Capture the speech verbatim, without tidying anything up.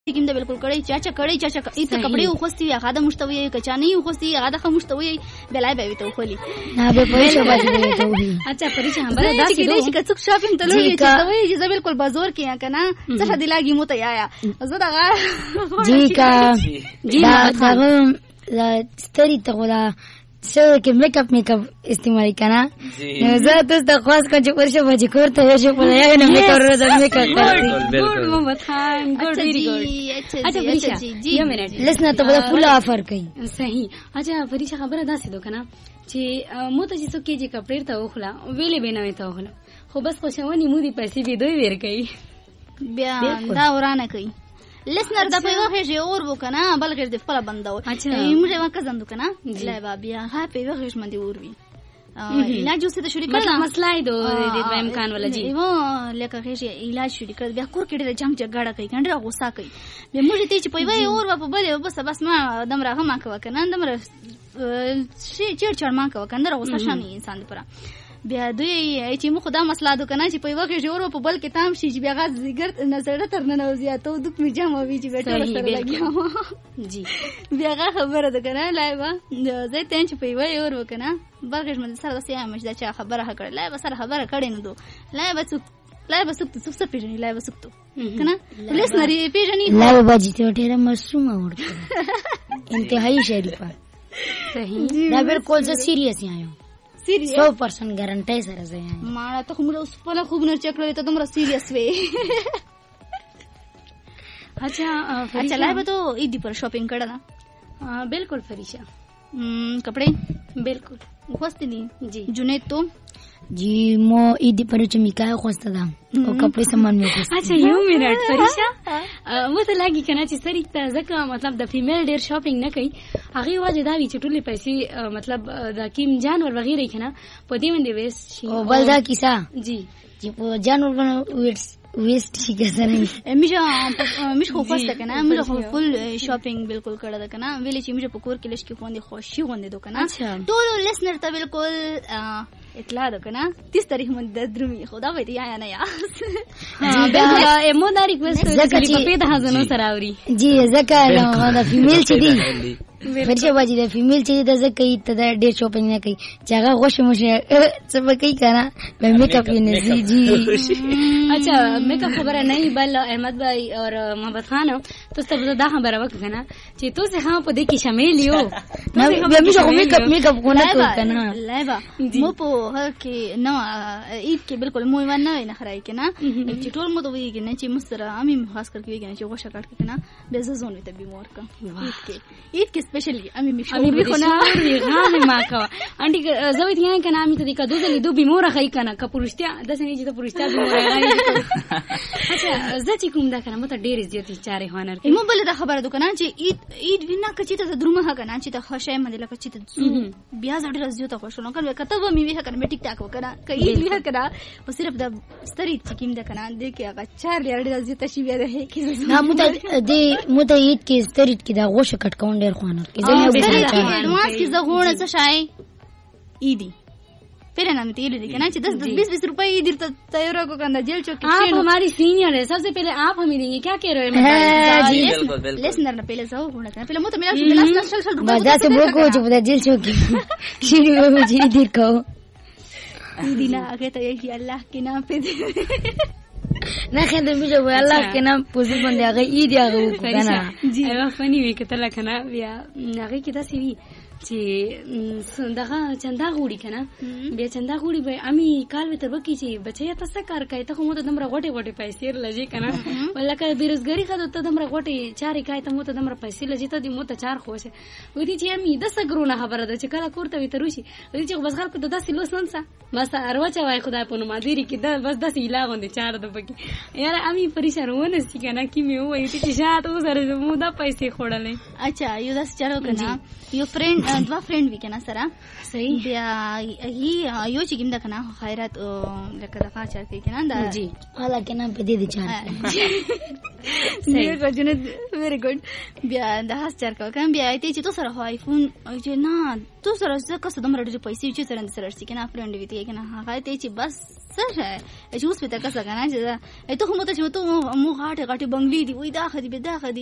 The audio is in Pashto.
کوم د بالکل کړي چاچا کړي چاچا ایت کپڑے وخستي هغه د مشتوي کچاني وخستي هغه د مشتوي بلای به ویته خولي نه به پوښتنه باندې ته وي. اچھا پریچا هم بل داسې دی چې کڅوک شاپینګ ته لوي چې توي چې بالکل بازار کې یا کنه څه دی لاګي مو ته یا زه دا جی کا جی دا دا ستري ته ولا څه کې میک اپ میک اپ استعمال کنا نو زه تاسو ته خاص کوم چې ورشه به کور ته ورشه په یا نه میک اپ ورته میک اپ کوي ګور محمد خان ګور ویری ګور. اچھا پریچا یو منټ لسنه ته به فل آفر کوي صحیح. اچھا پریچا خبره داسې دو کنه چې مو ته چې څوک کې کپڑے ته وخلا ویلې به نه ته وخلا خو بس خوشونی مو دي پیسې به دوی ور کوي بیا دا ورانه کوي لسنر د په وخت یې اور وکنه بل غیر د خپل بندو موږ یې وکړم کنه لا بیا ها په وخت باندې اور وی علاج اوسه د شوري کړه مسله دی د امکان ولا جی و لکه هیڅ علاج شوري کړ بیا کور کې د جنگ جګړه کوي کنده غوسه کوي بیا موږ ته چې په وای اور په بل بس بس ما دمره هم کا کنه دمره شي چیر چر ما کا کنده غوسه شامي انسان پر بیا دوی چې مو خدا مسله دو کنه چې په وخت جوړو په بل کې تام شي چې بیا غاز زیګر نظر تر نه نوځي ته د می جام وی چې بیٹه سره لګیا جی بیا غا خبره ده کنه لایبا زه ته چې په وای اور وکنه برګش من سره سیا مش دا چې خبره کړه لایبا سره خبره کړي نو دو لایبا څوک لایبا څوک څوک څه پیژني لایبا څوک کنه پولیس نری پیژني لایبا باجی ته ډیره معصومه ورته انتهایی شریفه صحیح دا بالکل زه سیریس یم سیریس سو پرسنٹ ګارانټي سره زه ما ته کوم اوس په خو بنر چک لري ته تمره سیریس وې. اچھا اچھا لایبا تو ایدی پر شاپنگ کړه نا بالکل فریشا کپڑے بالکل خوستی دي جی جنید تو جی مو ایدی پر چې میکای خوسته ده او کپڑے سامان مې خوسته. اچھا یو منټ فریشا مو ته لاګي کنه چې سری ته ځکه مطلب د فیمیل ډیر شاپنگ نه کوي هغه واجب دا وی چې ټولې پیسې مطلب د کیم جانور وغیرہ کنه په دې باندې ویست شي او بل دا کیسه جی چې په جانور باندې ویست ویست شي کسره میشه میشه خو خوسته کنه میشه خو فل شاپنگ بالکل کړه ده کنه ویلې چې میشه په کور کې لش کې خوندې خوشي غوندې دو کنه ټول لیسنر ته بالکل اطلاع دو کنه تیس تاریخ من د درومي خدا وې دی یا نه یا جی دا مو دا ریکوست چې په دې هزنو سره اوري جی زکه نو دا فیمیل چې دی ورشه باجی د فیمیل چې د زکه ای ته د ډیر شاپنګ نه کوي چې هغه غوښه مشه څه کوي کنه به میک اپ یې نه جی. اچھا میک اپ خبره نه بل احمد بھائی اور محمد خان تو سب دا خبره وکنه چې تو څه هم په دې کې شامل یو نو به میشه میک اپ میک اپ کوونه کوي کنه لایبا مو په هر کې نو ایت کې بالکل مو نه نه خړای کنه چې ټول مو دوی کنه چې مستر امي خاص کر کې کنه چې غوښه کټ کنه به زون وي ته بیمار کا ایت کې ایت کې سپیشلی امي می امي به خو نه غام ما کا انټي زوی دی کنه امي ته د کدو دلی دو بیمار خای کنه کپورشتیا د سنې چې ته پورشتیا بیمار راځي. اچھا زه چې کوم دا کنه مته ډېر زیات چاره هنر مو بل دا خبره ده کنه چې ایت ایت وینا کچې ته درومه کنه چې ته خوشای مده لکه چې ته بیا زړه راځي ته خوشو کنه کته و می وی کنه ټیک ټاک وکړه کای وی کنه او صرف د ستری چې کیم ده کنه د کې هغه چار لري راځي ته شی بیا ده کې نه مو ته د مو ته ایت کې ستری کې دا غوښه کټ کون ډېر خوانه کې زه نه اډوانس کې زه غوڼه څه شای ایدی फिर है ना मैं तेरे देखा ना दस दस बीस बीस रुपए इधर तो तैयार को करना जेल चौकी आप हमारी सीनियर है सबसे पहले आप हमें देंगे क्या कह रहे हो लिसनर ना पहले जाओ होना था पहले मुझे मिला लास्ट लास्ट लास्ट रुपए मजा से वो को जो जेल चौकी सीनी में मुझे इधर को इधर ना आगे तो ये अल्लाह के नाम पे نه خنده میشه و الله کنه پوزل باندې هغه ایدی هغه کنه جی هغه فنی وی کتل کنه بیا هغه کې دا سی وی چې دغه چندا غوړي کنه بیا چندا غوړي به امي کال به تر وکی چې بچیا تاسو کار کوي ته مو ته دمر غوټه غوټه پیسې لږی کنه ولکه بیروزګاری خاطر ته دمر غوټه چاري کوي ته مو ته دمر پیسې لږی ته دې مو ته چار خوشه ودی چې امي د سګرونه خبره ده چې کله کوړته وي تروشي ودی چې بس خلکو د داسې لوس ننسا بس اروا چا وای خدای په نو مادری کې دا بس داسې علاوه دي چار د پکې یاره امي پریشانونه سي کنه کی مې وای چې شاته وسره مو دا پیسې خوړلې. اچھا یو داس چلو کنه یو فرند دوه فرند وی کنه سره صحیح بیا هی یو چې کوم د کنه خیرات لکه د فاچر کې کنه دا جی حالا کنه په دې د چار صحیح ګجنه ویری ګډ بیا د هاس چر کو کم بیا ته چې تو سره آیفون چې نه تو سره څه کس د مړ ډېر پیسې چې سره سره شي کنه فرند وی ته کنه هغه ته چې بس سره چې اوس په تاسو کنه چې ته هم ته چې ته مو غاټه غاټه بنگلې دی وای دا خدي به دا خدي